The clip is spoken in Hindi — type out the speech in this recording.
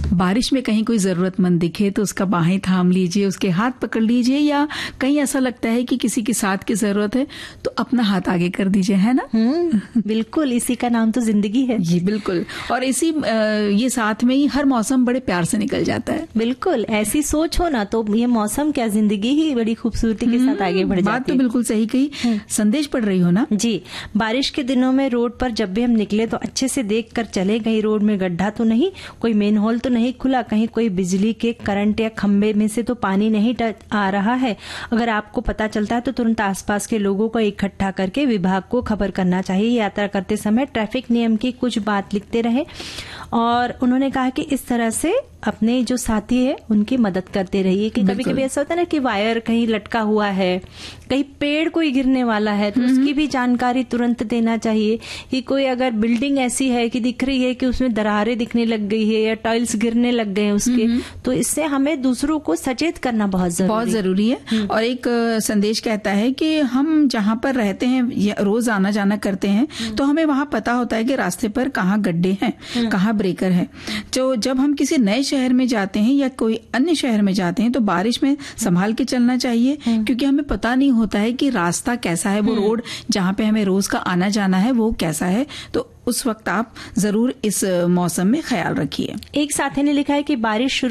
बारिश में कहीं कोई जरूरतमंद दिखे तो उसका बाहें थाम लीजिए, उसके हाथ पकड़ लीजिए, या कहीं ऐसा लगता है कि किसी के साथ की जरूरत है तो अपना हाथ आगे कर दीजिए, है ना? बिल्कुल, इसी का नाम तो जिंदगी है। जी बिल्कुल। और इसी ये साथ में ही हर मौसम बड़े प्यार से निकल जाता है। बिल्कुल, ऐसी सोच हो ना तो ये मौसम क्या, जिंदगी ही बड़ी खूबसूरती के साथ आगे बढ़ जाती है। बात तो बिल्कुल सही कही। संदेश पढ़ रही हो ना? जी। बारिश के दिनों में रोड पर जब भी हम निकले तो अच्छे से देख कर चले, कहीं रोड में गड्ढा तो नहीं, कोई मेन होल तो नहीं खुला, कहीं कोई बिजली के करंट या खंबे में से तो पानी नहीं आ रहा है। अगर आपको पता चलता है तो तुरंत आसपास के लोगों को इकट्ठा करके विभाग को खबर करना चाहिए। यात्रा करते समय ट्रैफिक नियम की कुछ बात लिखते रहे। और उन्होंने कहा कि इस तरह से अपने जो साथी है उनकी मदद करते रहिए कि कभी कभी ऐसा होता है ना कि वायर कहीं लटका हुआ है, कहीं पेड़ कोई गिरने वाला है तो उसकी भी जानकारी तुरंत देना चाहिए। कि कोई अगर बिल्डिंग ऐसी है कि दिख रही है कि उसमें दरारें दिखने लग गई है या टाइल्स गिरने लग गए हैं उसके, तो इससे हमें दूसरों को सचेत करना बहुत जरूरी है। और एक संदेश कहता है कि हम जहाँ पर रहते हैं, रोज आना जाना करते हैं, तो हमें वहाँ पता होता है कि रास्ते पर कहाँ गड्ढे हैं, कहाँ ब्रेकर है। तो जब हम किसी नए शहर में जाते हैं या कोई अन्य शहर में जाते हैं तो बारिश में संभाल के चलना चाहिए, क्योंकि हमें पता नहीं होता है कि रास्ता कैसा है, वो रोड जहाँ पे हमें रोज का आना जाना है वो कैसा है। तो उस वक्त आप जरूर इस मौसम में ख्याल रखिए। एक साथी ने लिखा है कि बारिश